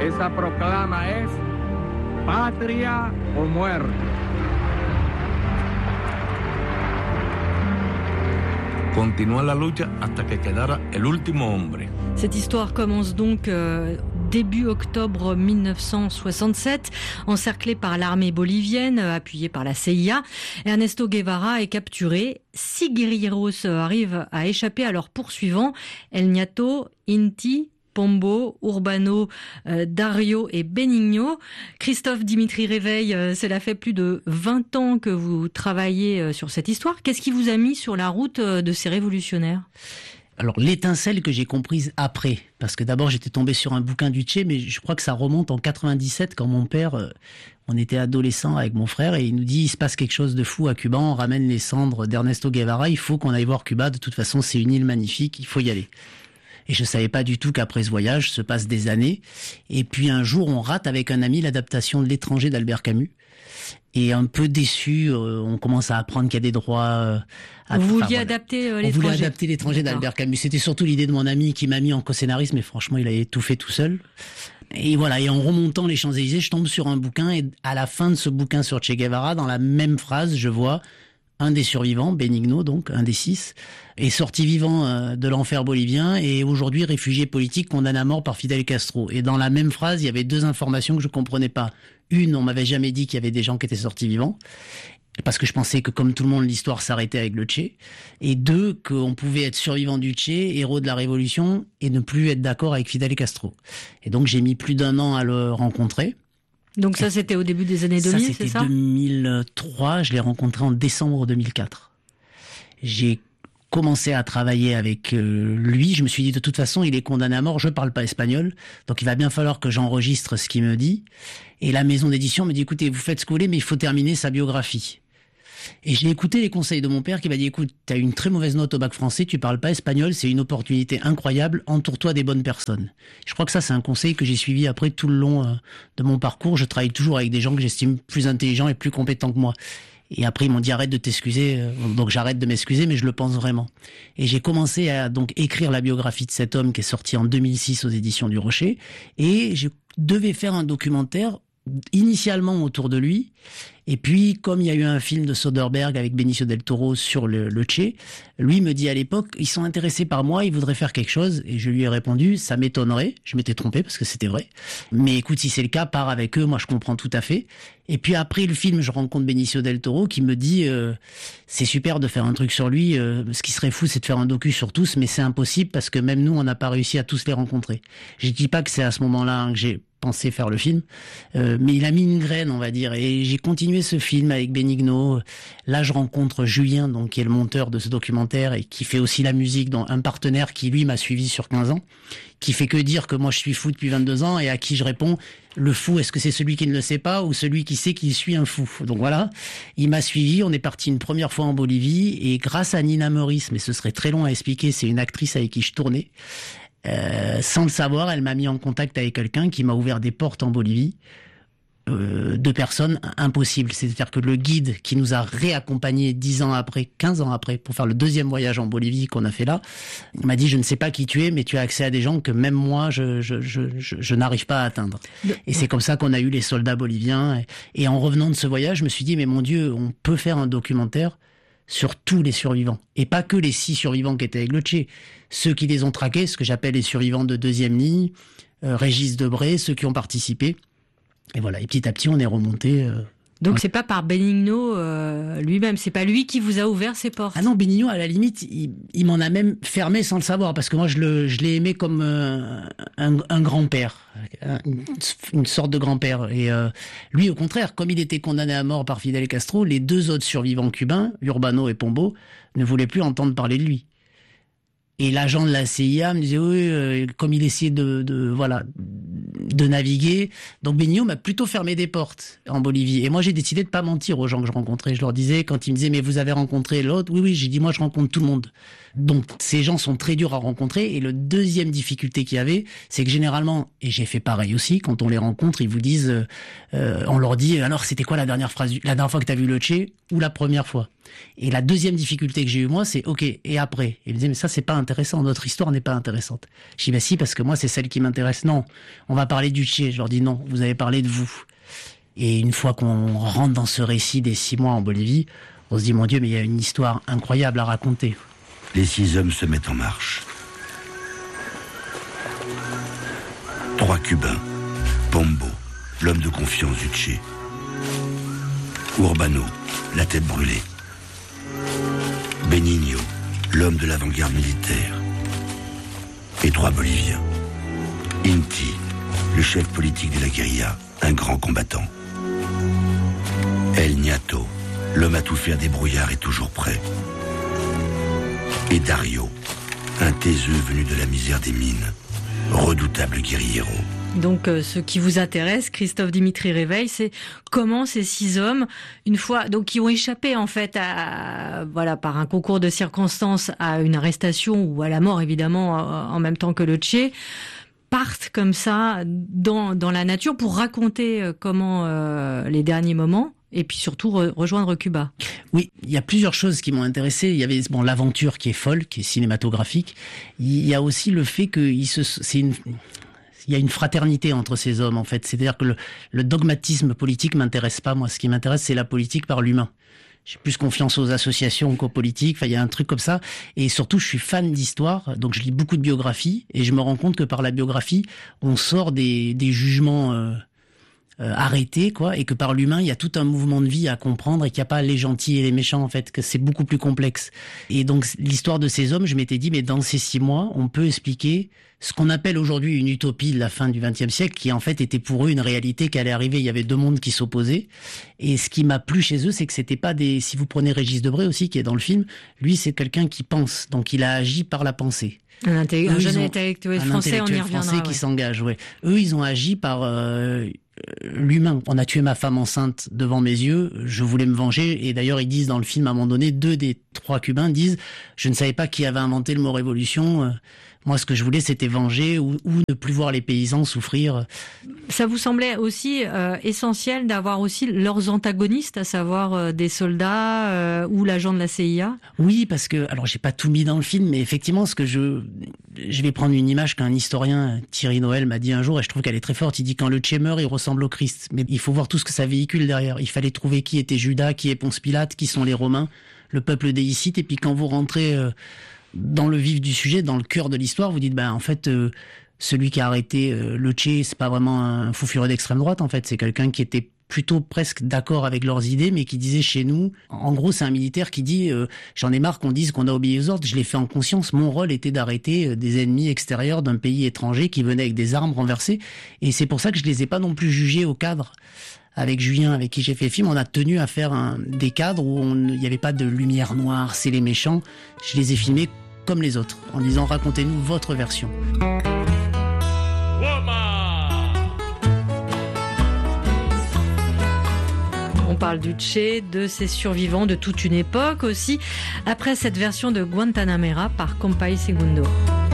Esa proclama es patria o muerte. Continuó la lucha hasta que quedara el último hombre. Cette histoire commence donc début octobre 1967, encerclé par l'armée bolivienne, appuyé par la CIA. Ernesto Guevara est capturé. 6 guérilleros arrivent à échapper à leurs poursuivants. El Ñato, Inti, Pombo, Urbano, Dario et Benigno. Christophe Dimitri Réveil, cela fait plus de 20 ans que vous travaillez sur cette histoire. Qu'est-ce qui vous a mis sur la route de ces révolutionnaires ? Alors, l'étincelle que j'ai comprise après, parce que d'abord j'étais tombé sur un bouquin du Che, mais je crois que ça remonte en 97 quand mon père, on était adolescent avec mon frère et il nous dit il se passe quelque chose de fou à Cuba, on ramène les cendres d'Ernesto Guevara, il faut qu'on aille voir Cuba, de toute façon c'est une île magnifique, il faut y aller. Et je savais pas du tout qu'après ce voyage se passent des années. Et puis un jour, on rate avec un ami l'adaptation de L'étranger d'Albert Camus. Et un peu déçu, on commence à apprendre qu'il y a des droits. Vous vouliez adapter L'étranger. On voulait adapter L'étranger d'Albert Camus. C'était surtout l'idée de mon ami qui m'a mis en co-scénariste, mais franchement, il avait tout fait tout seul. Et voilà, et en remontant les Champs-Élysées, je tombe sur un bouquin, et à la fin de ce bouquin sur Che Guevara, dans la même phrase, je vois un des survivants, Benigno, donc un des 6, est sorti vivant de l'enfer bolivien et aujourd'hui réfugié politique condamné à mort par Fidel Castro. Et dans la même phrase, il y avait 2 informations que je comprenais pas. Une, on m'avait jamais dit qu'il y avait des gens qui étaient sortis vivants, parce que je pensais que comme tout le monde, l'histoire s'arrêtait avec le Che. Et 2, qu'on pouvait être survivant du Che, héros de la Révolution, et ne plus être d'accord avec Fidel Castro. Et donc j'ai mis plus d'1 an à le rencontrer. Donc ça, c'était au début des années 2000, c'est ça ? C'était 2003, je l'ai rencontré en décembre 2004. J'ai commencé à travailler avec lui, je me suis dit de toute façon, il est condamné à mort, je parle pas espagnol, donc il va bien falloir que j'enregistre ce qu'il me dit. Et la maison d'édition me dit, écoutez, vous faites ce que vous voulez, mais il faut terminer sa biographie. Et j'ai écouté les conseils de mon père qui m'a dit, écoute, t'as une très mauvaise note au bac français, tu parles pas espagnol, c'est une opportunité incroyable, entoure-toi des bonnes personnes. Je crois que ça, c'est un conseil que j'ai suivi après tout le long de mon parcours. Je travaille toujours avec des gens que j'estime plus intelligents et plus compétents que moi. Et après, ils m'ont dit, arrête de t'excuser. Donc j'arrête de m'excuser, mais je le pense vraiment. Et j'ai commencé à donc écrire la biographie de cet homme qui est sorti en 2006 aux éditions du Rocher. Et je devais faire un documentaire initialement autour de lui. Et puis, comme il y a eu un film de Soderbergh avec Benicio del Toro sur le Che, lui me dit à l'époque, ils sont intéressés par moi, ils voudraient faire quelque chose. Et je lui ai répondu, ça m'étonnerait. Je m'étais trompé parce que c'était vrai. Mais écoute, si c'est le cas, pars avec eux, moi je comprends tout à fait. Et puis après le film, je rencontre Benicio del Toro qui me dit, c'est super de faire un truc sur lui. Ce qui serait fou, c'est de faire un docu sur tous, mais c'est impossible parce que même nous, on n'a pas réussi à tous les rencontrer. Je dis pas que c'est à ce moment-là que j'ai pensé faire le film, mais il a mis une graine, on va dire, et j'ai continué ce film avec Benigno. Là, je rencontre Julien, donc qui est le monteur de ce documentaire et qui fait aussi la musique, dont un partenaire qui lui m'a suivi sur 15 ans, qui fait que dire que moi je suis fou depuis 22 ans et à qui je réponds, le fou, est-ce que c'est celui qui ne le sait pas ou celui qui sait qu'il suit un fou? Donc voilà, il m'a suivi, on est parti une première fois en Bolivie et grâce à Nina Meurice, mais ce serait très long à expliquer, c'est une actrice avec qui je tournais. Sans le savoir, elle m'a mis en contact avec quelqu'un qui m'a ouvert des portes en Bolivie. 2 personnes impossibles. C'est-à-dire que le guide qui nous a réaccompagnés 10 ans après, 15 ans après, pour faire le 2e voyage en Bolivie qu'on a fait là, m'a dit, je ne sais pas qui tu es, mais tu as accès à des gens que même moi, je n'arrive pas à atteindre. Et c'est comme ça qu'on a eu les soldats boliviens. Et en revenant de ce voyage, je me suis dit, mais mon Dieu, on peut faire un documentaire sur tous les survivants. Et pas que les 6 survivants qui étaient avec le Che. Ceux qui les ont traqués, ce que j'appelle les survivants de 2e ligne, Régis Debray, ceux qui ont participé. Et voilà, et petit à petit, on est remonté. Donc c'est pas par Benigno lui-même, c'est pas lui qui vous a ouvert ses portes. Ah non, Benigno, à la limite, il m'en a même fermé sans le savoir, parce que moi, je l'ai aimé comme un grand-père, une sorte de grand-père. Et lui, au contraire, comme il était condamné à mort par Fidel Castro, les 2 autres survivants cubains, Urbano et Pombo, ne voulaient plus entendre parler de lui. Et l'agent de la CIA me disait, oui, comme il essayait de naviguer. Donc Benigno m'a plutôt fermé des portes en Bolivie. Et moi, j'ai décidé de pas mentir aux gens que je rencontrais. Je leur disais, quand ils me disaient, mais vous avez rencontré l'autre? Oui, j'ai dit, moi, je rencontre tout le monde. Donc, ces gens sont très durs à rencontrer. Et le 2e difficulté qu'il y avait, c'est que généralement, et j'ai fait pareil aussi, quand on les rencontre, ils vous disent, on leur dit, alors, c'était quoi la dernière fois que t'as vu le Che ou la première fois? Et la deuxième difficulté que j'ai eue, moi, c'est OK, et après? Et il me disait, mais ça, c'est pas intéressant, notre histoire n'est pas intéressante. Je dis, bah si, parce que moi, c'est celle qui m'intéresse. Non, on va parler du Tché. Je leur dis, non, vous avez parlé de vous. Et une fois qu'on rentre dans ce récit des 6 mois en Bolivie, on se dit, mon Dieu, mais il y a une histoire incroyable à raconter. Les 6 hommes se mettent en marche. 3 Cubains. Pombo, l'homme de confiance du Tché. Urbano, la tête brûlée. Benigno, l'homme de l'avant-garde militaire. Et 3 Boliviens. Inti, le chef politique de la guérilla, un grand combattant. El Niato, l'homme à tout faire des brouillards et toujours prêt. Et Dario, un taiseux venu de la misère des mines, redoutable guerriero. Donc, ce qui vous intéresse, Christophe Dimitri Réveil, c'est comment ces 6 hommes, une fois, donc, qui ont échappé, en fait, par un concours de circonstances à une arrestation ou à la mort, évidemment, en même temps que le Tché, partent comme ça dans la nature pour raconter comment les derniers moments. Et puis surtout rejoindre Cuba. Oui, il y a plusieurs choses qui m'ont intéressé. Il y avait l'aventure qui est folle, qui est cinématographique. Il y a aussi le fait que il y a une fraternité entre ces hommes, en fait. C'est-à-dire que le dogmatisme politique m'intéresse pas. Moi, ce qui m'intéresse, c'est la politique par l'humain. J'ai plus confiance aux associations qu'aux politiques. Enfin, il y a un truc comme ça. Et surtout, je suis fan d'histoire. Donc, je lis beaucoup de biographies. Et je me rends compte que par la biographie, on sort des jugements arrêtés, quoi. Et que par l'humain, il y a tout un mouvement de vie à comprendre et qu'il n'y a pas les gentils et les méchants, en fait. Que c'est beaucoup plus complexe. Et donc, l'histoire de ces hommes, je m'étais dit, mais dans ces 6 mois, on peut expliquer ce qu'on appelle aujourd'hui une utopie de la fin du XXe siècle, qui en fait était pour eux une réalité qui allait arriver. Il y avait 2 mondes qui s'opposaient. Et ce qui m'a plu chez eux, c'est que c'était pas si vous prenez Régis Debray aussi, qui est dans le film, lui, c'est quelqu'un qui pense. Donc, il a agi par la pensée. Un jeune intellectuel français, on y reviendra. Français qui s'engage, ouais. Eux, ils ont agi par l'humain. On a tué ma femme enceinte devant mes yeux, je voulais me venger. Et d'ailleurs, ils disent dans le film, à un moment donné, 2 des 3 Cubains disent, je ne savais pas qui avait inventé le mot révolution. Moi, ce que je voulais, c'était venger ou ne plus voir les paysans souffrir. Ça vous semblait aussi essentiel d'avoir aussi leurs antagonistes, à savoir des soldats ou l'agent de la CIA? Oui, parce que, alors j'ai pas tout mis dans le film, mais effectivement, ce que je vais prendre une image qu'un historien, Thierry Noël, m'a dit un jour, et je trouve qu'elle est très forte. Il dit, quand le Tché meurt, il ressemble au Christ. Mais il faut voir tout ce que ça véhicule derrière. Il fallait trouver qui était Judas, qui est Ponce Pilate, qui sont les Romains, le peuple déicite, et puis quand vous rentrez dans le vif du sujet, dans le cœur de l'histoire, vous dites, en fait, celui qui a arrêté le Tché, c'est pas vraiment un fou furieux d'extrême droite, en fait. C'est quelqu'un qui était plutôt presque d'accord avec leurs idées, mais qui disait chez nous, en gros, c'est un militaire qui dit, j'en ai marre qu'on dise qu'on a obéi aux ordres, je l'ai fait en conscience. Mon rôle était d'arrêter des ennemis extérieurs d'un pays étranger qui venaient avec des armes renversées. Et c'est pour ça que je les ai pas non plus jugés au cadre. Avec Julien, avec qui j'ai fait le film, on a tenu à faire des cadres où il n'y avait pas de lumière noire, c'est les méchants. Je les ai filmés comme les autres, en disant, racontez-nous votre version. On parle du Tché, de ses survivants, de toute une époque aussi, après cette version de Guantanamera par Compay Segundo.